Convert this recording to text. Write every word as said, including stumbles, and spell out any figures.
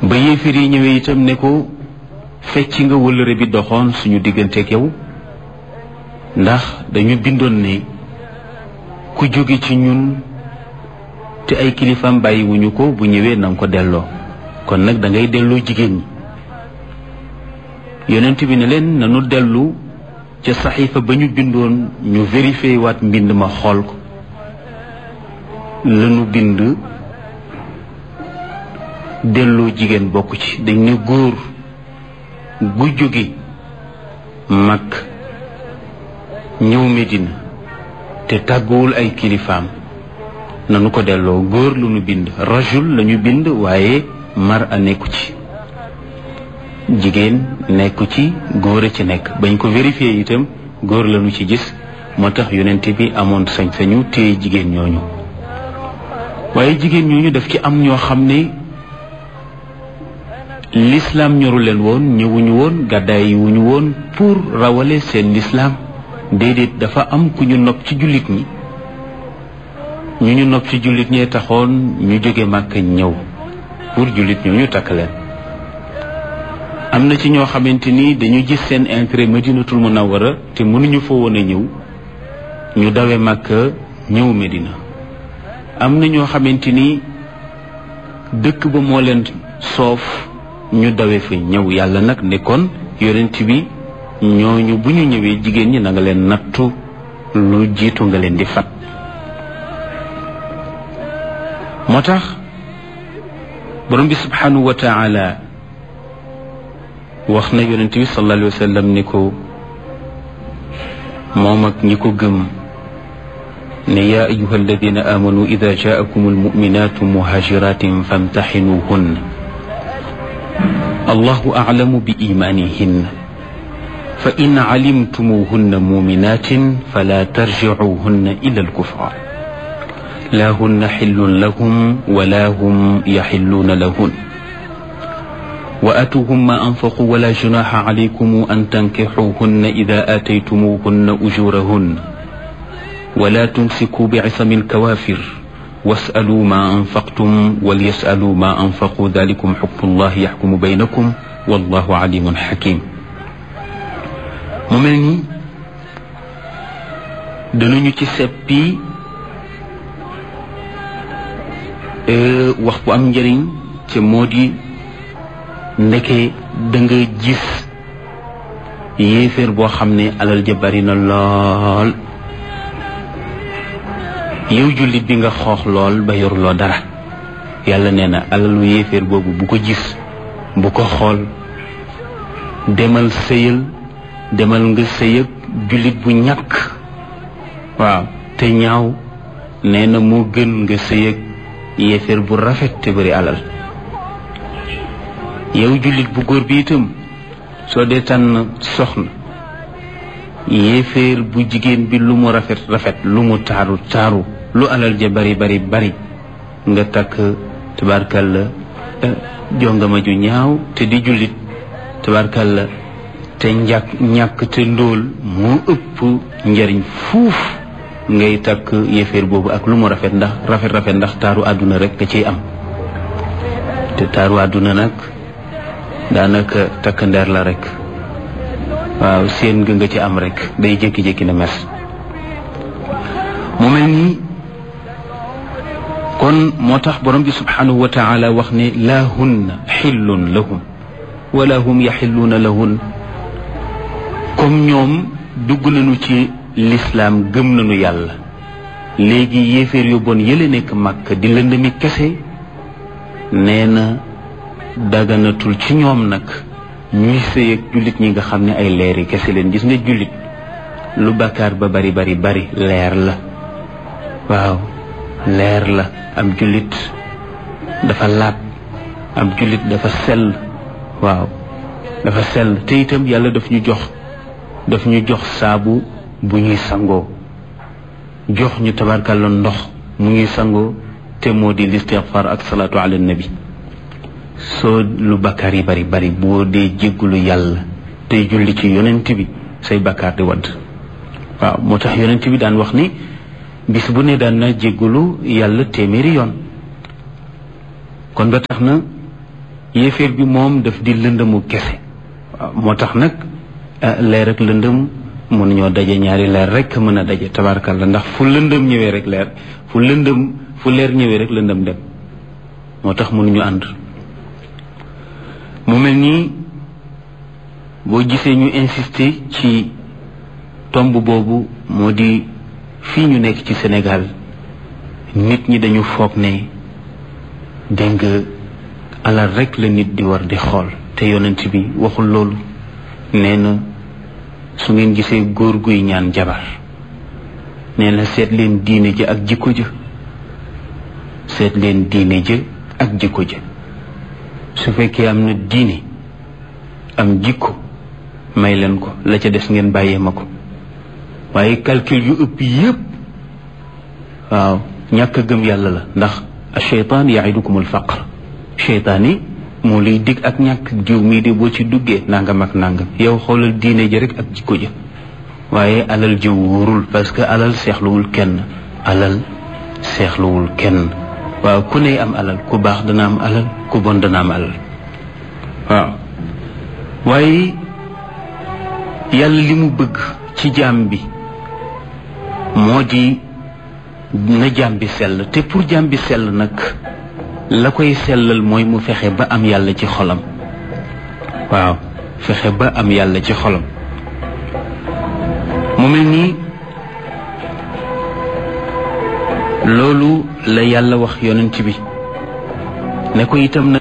ba yéefar yi ñëwee itam ne ko fecc nga wëllëre bi doxoon suñu digganteeg yow ndax dañu bindoon ne ku jóge ci ñun te ay kilifaam bàyyiwuñu ko bu ñëwee na nga ko delloo kon nag da ngay delloo jigéen ñi yonent bi ne leen nanu dellu ca saxiifa ba ñu bindoon ñu vérifié waat mbind ma xool ko lanu bind delloo jigéen bokk ci dañ ne góor gu jóge mag ñëw Medina te tàgguwul ay kilifaam nanu ko delloo góor lu nu bind rajul lañu bind waaye mar a nekku ci jigéen nekku ci góor a ci nekk bañ ko vérifié itam góor lañu ci gis moo tax yonent bi amoon sañ-sañu téye jigéen ñooñu waaye jigéen ñooñu daf ci am ñoo xam ne l'islam ñoru leen woon ñëwuñu woon gàddaay wuñu woon pour rawale seen l'islam déedéet dafa am ku ñu nopp ci jullit ñi ñu ñu nopp ci jullit ñee taxoon ñu jóge màkk ñëw pour jullit ñoo ñu takk leen am na ci ñoo xamante ni dañu gis seen intérêt Madinatul Munawwara te mënuñu fa woon a ñëw ñu dawe màkk ñëw Medina am na ñoo xamante ni dëkk ba moo leen soof ñu dawe fa ñëw yàlla nag ne kon yonent bi ñooñu bu ñu ñëwee jigéen ñi na nga leen nattu lu jiitu nga leen di fat moo tax borom bi subhanahu wa taala wax na yonent bi sallallahu alayhi wa sallam ni ko moom ak ñi ko gëm ne yaa ayuha alladina amanu ida jaakum almuminatu muhajiratin famtaxinuhun allahu aclamu bi imanihin fa in calimtumuhunna muminatin fala tarjicuhunna ila alkufar la hunna xillun lahum wala hum yaxilluuna lahun wa atuuhum ma anfaqu wala junaxa calaykum an tankixuuhunna ida aataytumuhunna ujurahunna wala tumsikuu bicisami alkawaafir wasaluu ma anfaqtum walyasaluu ma anfaqu dalikum xukmu llahi yaxkumu baynakum wallahu alimun xakim mu mel ni danañu ci seppi wax bu am njëriñ ca moo di ndeke da nga gis yéeféer boo xam ne alal ja bari na lool yow jullit bi nga xoox lool ba yoruloo dara yàlla nee na alalu yéeféer boobu bu ko gis bu ko xool demal sëyal demal nga sëy ak jullit bu ñàkk waaw te ñaaw nee na moo gën nga sëy ak yéeféer bu rafet te bari alal yow jullit bu góor bi itam soo dee tànn soxna yéeféer bu jigéen bi lu mu rafet rafet lu mu taaru taaru lu alal ja bari bari bari nga takk tabarkalla jongama ju ñaaw te di jullit tabarkalla te njàkk ñàkk te ndóol moo ëpp njariñ fuuf ngay takk yéeféer boobu ak lu mu rafet ndax rafet rafet ndax taaru àdduna rek nga ciy am te taaru àdduna nag daanaka takk ndeer la rek waaw seen nga nga ci am rek day jékki-jékki na mes mu mel nii kon moo tax borom bi subhanahu wa taala wax ne laa hunna xillun lahum wala hum yaxilluuna lahun comme ñoom dugg nañu ci lislaam gëm nañu yàlla léegi yéeféer yu bon yële nekk màkk di lëndëmi kese nee na daganatul ci ñoom nag ñuy sëy ak jullit ñi nga xam ne ay leer yi kese leen gis nga jullit lu bàkkaar ba bari bari bari leer la waaw leer la am jullit dafa laab am jullit dafa sell waaw dafa sell te itam yàlla daf ñu jox daf ñu jox saabu bu ñuy sangoo jox ñu tabarkalla ndox mu ñuy sangoo te moo di listighfar ak salaatu ala nabi soo lu bakkaar yi bari bari boo dee jéggulu yàlla tey julli ci yonent bi say bakkaar di wadd waaw moo tax yonent bi daan wax ni bis bu ne daan na jéggulu yàlla téeméeri yoon kon ba tax na yéeféer bi moom daf di lëndëmu kese waaw moo tax nag leer ak lëndëm mënuñoo daje ñaari leer rek mën a daje tabarkalla ndax fu lëndëm ñëwee rek leer fu lëndëm fu leer ñëwee rek lëndëm dem moo tax mënuñu ànd mu mel nii boo gisee ñu insister ci tomb boobu moo di fii ñu nekk ci Sénégal nit ñi dañu foog ne dégg nga alal rek la nit di war di xool te yonent bi waxul loolu nee na su ngeen gisee góor guy ñaan jabar nee na seet leen diine ja ak jikko ja seet leen diine ja ak jikko ja su fekkee am na diine am jikko may leen ko la ca des ngeen bàyyee ma ko waaye calcul yu ëpp yépp waaw ñàkk a gëm yàlla la ndax cheytaan yaidukumul faqr cheytaan yi moo lay dig ak ñàkk jiw mii de boo ci duggee nangam ak nangam yow xoolal diine ji rek ak jikko ja waaye alal ji wóorul parce que alal seexluwul kenn alal seexluwul kenn waaw ku ne am alal ku baax dana am alal ku bon dana am alal waaw waaye yàlla li mu bëgg ci jaam bi moo di na jaam bi sell te pour jaam bi sell nag la koy sellal mooy mu fexe ba am yàlla ci xolam waaw fexe ba am yàlla ci xolam mu mel nii loolu la yàlla wax yonent bi ne ko itam nag